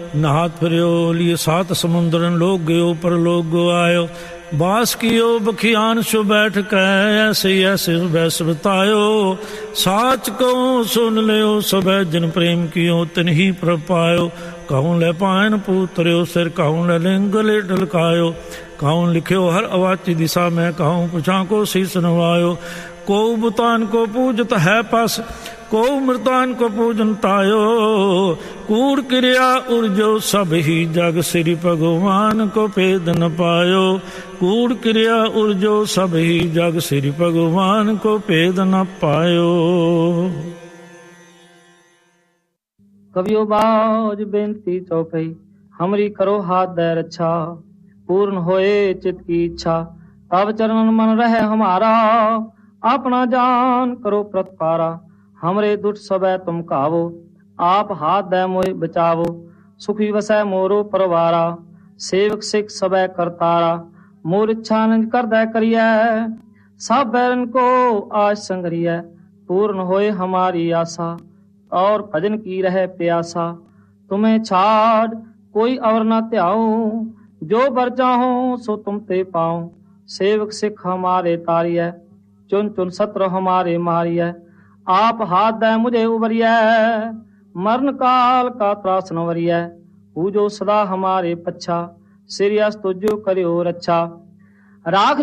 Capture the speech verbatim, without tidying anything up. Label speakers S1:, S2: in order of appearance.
S1: नहात फिरो लिए सात समुद्रन लोग गयो पर लोग गो आयो। बास कियो बखियान सो बैठ कै ऐसे ऐसे बैस बतायो। साच कहो सुन लियो सब जिन प्रेम कियो तिन ही प्रपायो। कहूँ ले पायन पूतरियो सिर कहूँ ले लिंग ले ढलकायो। कहूँ लिखियो हर अवाची दिशा में कहूँ पुछा को शीस नवायो। को बुतान को पूजत है पास को मृतान को पूजन तायो। कूड़ क्रिया उर्जो सब ही जग श्री भगवान को भेद न पायो। कूड़ क्रिया उर्जो सब ही जग श्री भगवान को भेद न पायो।
S2: कवियो बाज बेनती चौपई हमरी करो हाथ दे रक्षा। पूर्ण होए चित की इच्छा तब चरण मन रहे हमारा। अपना जान करो प्रतपारा हमरे दुष्ट सबे तुम कावो। आप हाथ दे मोय बचावो सुखी वसै मोरो परवारा। सेवक सिख सबे करतारा मोर इच्छा निज कर दे करिए। सब बैरन को आज संगरिए पूर्ण होए हमारी आशा। और भजन की रहे प्यासा तुम्हें छाड़ कोई और न त्याओ। जो बर चाहो सो तुम ते पाओ। सेवक सिख हमारे तारिय चुन चुन सत्र हमारे मारिय। आप हाथ दे मुझे उबरिय मरण काल का त्रास न वरिय। पूजो सदा हमारे पच्छा सिरियस तुझो करियो रक्षा। राख